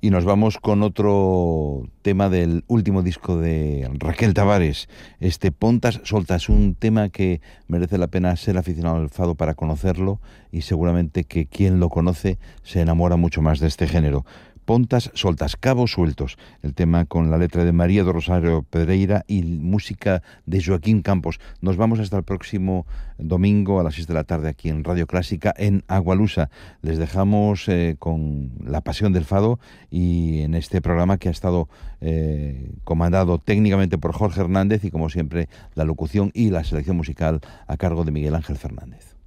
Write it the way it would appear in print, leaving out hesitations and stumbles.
Y nos vamos con otro tema del último disco de Raquel Tavares, Pontas Soltas, un tema que merece la pena ser aficionado al fado para conocerlo, y seguramente que quien lo conoce se enamora mucho más de este género. Pontas Soltas, Cabos Sueltos, el tema con la letra de María do Rosario Pedreira y música de Joaquín Campos. Nos vamos hasta el próximo domingo a las 6 de la tarde aquí en Radio Clásica en Agualusa. Les dejamos con la pasión del fado y en este programa que ha estado comandado técnicamente por Jorge Hernández, y como siempre la locución y la selección musical a cargo de Miguel Ángel Fernández.